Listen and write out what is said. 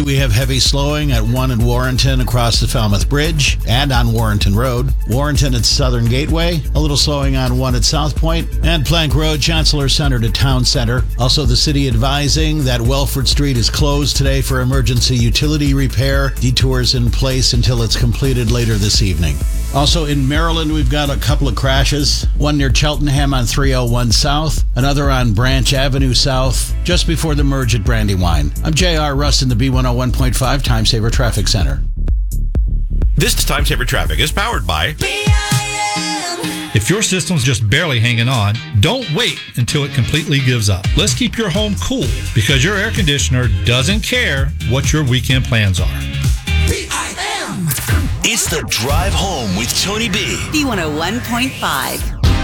we have heavy slowing at 1 in Warrenton across the Falmouth Bridge and on Warrenton Road. Warrenton at Southern Gateway. A little slowing on 1 at South Point. And Plank Road, Chancellor Center to Town Center. Also, the city advising that Welford Street is closed today for emergency utility repair. Detours in place until it's completed later this evening. Also in Maryland, we've got a couple of crashes. One near Cheltenham on 301 South. Another on Branch Avenue South, just before the merge at Brandywine. I'm J.R. Russ in the B101.5 Time Saver Traffic Center. This Time Saver Traffic is powered by If your system's just barely hanging on, don't wait until it completely gives up. Let's keep your home cool because your air conditioner doesn't care what your weekend plans are. It's the Drive Home with Tony B. B101.5.